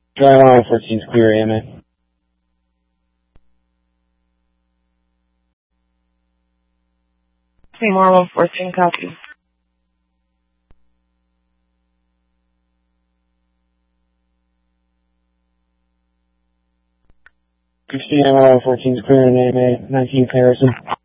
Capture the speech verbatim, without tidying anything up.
Drive on fourteen is clear, A M A. Seymour one fourteen, copy. Christina one fourteen is clear in A M A, nineteen Harrison.